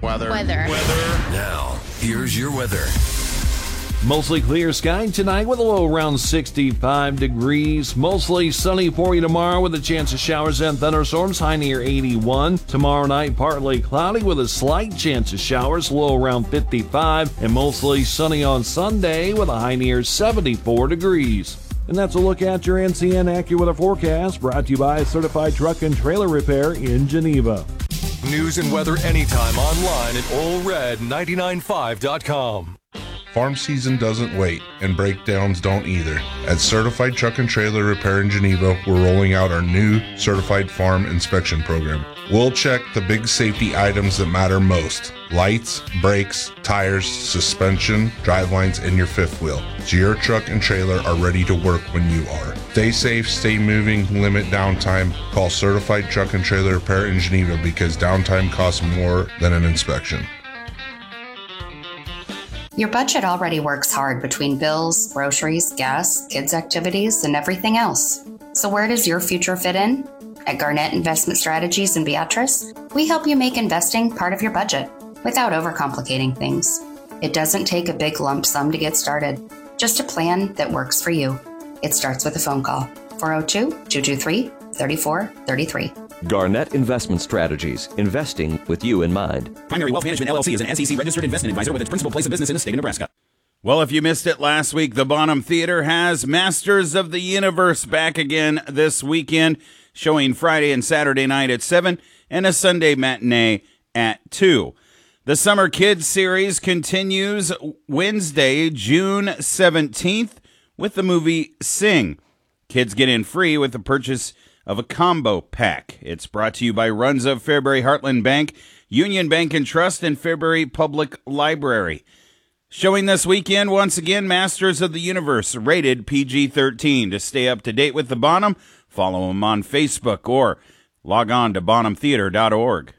Weather. Now, here's your weather. Mostly clear sky tonight with a low around 65 degrees. Mostly sunny for you tomorrow with a chance of showers and thunderstorms, high near 81. Tomorrow night, partly cloudy with a slight chance of showers, low around 55. And mostly sunny on Sunday with a high near 74 degrees. And that's a look at your NCN AccuWeather forecast, brought to you by Certified Truck and Trailer Repair in Geneva. News and weather anytime online at allred995.com. Farm season doesn't wait, and breakdowns don't either. At Certified Truck and Trailer Repair in Geneva, we're rolling out our new Certified Farm Inspection Program. We'll check the big safety items that matter most: lights, brakes, tires, suspension, drivelines, and your fifth wheel, so your truck and trailer are ready to work when you are. Stay safe, stay moving, limit downtime. Call Certified Truck and Trailer Repair in Geneva because downtime costs more than an inspection. Your budget already works hard between bills, groceries, gas, kids' activities, and everything else. So where does your future fit in? At Garnett Investment Strategies in Beatrice, we help you make investing part of your budget without overcomplicating things. It doesn't take a big lump sum to get started, just a plan that works for you. It starts with a phone call, 402-223-3433. Garnett Investment Strategies, investing with you in mind. Primary Wealth Management LLC is an SEC-registered investment advisor with its principal place of business in the state of Nebraska. Well, if you missed it last week, the Bonham Theater has Masters of the Universe back again this weekend, showing Friday and Saturday night at 7 and a Sunday matinee at 2. The Summer Kids series continues Wednesday, June 17th with the movie Sing. Kids get in free with the purchase of a combo pack. It's brought to you by Runza Fairbury Heartland Bank, Union Bank and Trust, and Fairbury Public Library. Showing this weekend, once again, Masters of the Universe, rated PG-13. To stay up to date with the Bonham, follow them on Facebook or log on to bonhamtheater.org.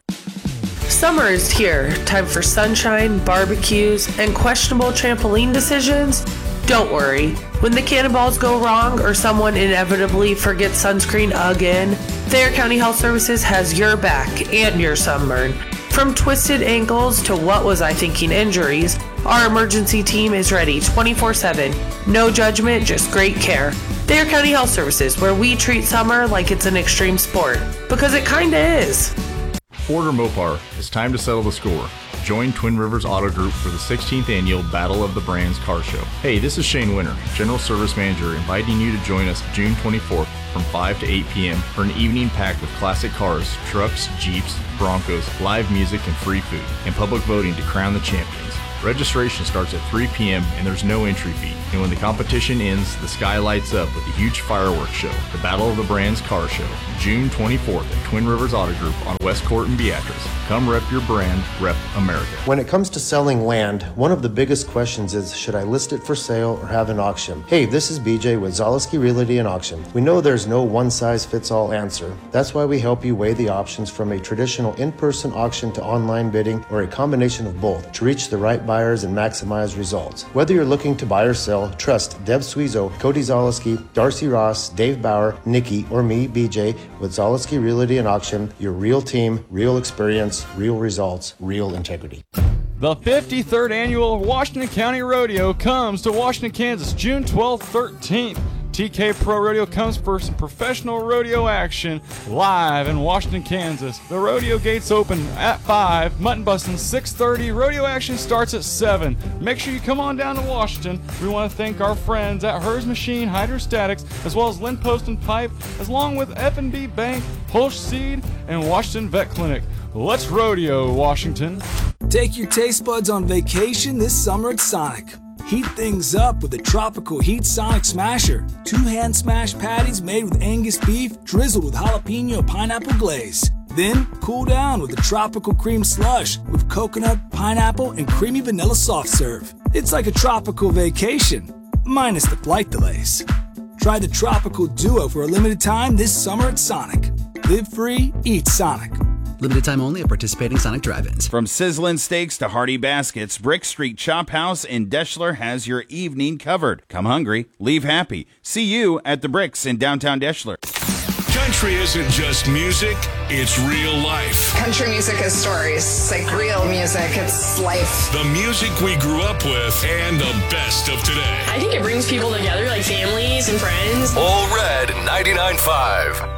Summer is here. Time for sunshine, barbecues, and questionable trampoline decisions. Don't worry. When the cannonballs go wrong or someone inevitably forgets sunscreen again, Thayer County Health Services has your back and your sunburn. From twisted ankles to what was I thinking injuries, our emergency team is ready 24/7. No judgment, just great care. Thayer County Health Services, where we treat summer like it's an extreme sport, because it kinda is. Order Mopar. It's time to settle the score. Join Twin Rivers Auto Group for the 16th annual Battle of the Brands Car Show. Hey, this is Shane Winter, General Service Manager, inviting you to join us June 24th from 5 to 8 p.m. for an evening packed with classic cars, trucks, Jeeps, Broncos, live music, and free food, and public voting to crown the champions. Registration starts at 3 p.m. and there's no entry fee. And when the competition ends, the sky lights up with a huge fireworks show. The Battle of the Brands Car Show, June 24th at Twin Rivers Auto Group on West Court in Beatrice. Come rep your brand, rep America. When it comes to selling land, one of the biggest questions is, should I list it for sale or have an auction? Hey, this is BJ with Zaleski Realty and Auction. We know there's no one-size-fits-all answer. That's why we help you weigh the options from a traditional in-person auction to online bidding or a combination of both to reach the right buyers and maximize results. Whether you're looking to buy or sell, trust Deb Suizo, Cody Zaleski, Darcy Ross, Dave Bauer, Nikki, or me, BJ, with Zaleski Realty and Auction, your real team, real experience, real results, real integrity. The 53rd Annual Washington County Rodeo comes to Washington, Kansas, June 12th, 13th. TK Pro Rodeo comes for some professional rodeo action live in Washington, Kansas. The rodeo gates open at 5, mutton busting 6:30. Rodeo action starts at 7. Make sure you come on down to Washington. We want to thank our friends at Hers Machine Hydrostatics, as well as Lynn Post and Pipe, along with F&B Bank, Hulsh Seed, and Washington Vet Clinic. Let's rodeo, Washington. Take your taste buds on vacation this summer at Sonic. Heat things up with the Tropical Heat Sonic Smasher. 2 hand smash patties made with Angus beef, drizzled with jalapeno pineapple glaze. Then cool down with the Tropical Cream Slush with coconut, pineapple, and creamy vanilla soft serve. It's like a tropical vacation, minus the flight delays. Try the Tropical Duo for a limited time this summer at Sonic. Live free, eat Sonic. Limited time only at participating Sonic drive-ins. From sizzling steaks to hearty baskets, Brick Street Chop House in Deschler has your evening covered. Come hungry, leave happy. See you at the Bricks in downtown Deschler. Country isn't just music, it's real life. Country music is stories. It's like real music. It's life. The music we grew up with and the best of today. I think it brings people together, like families and friends. All Red 99.5.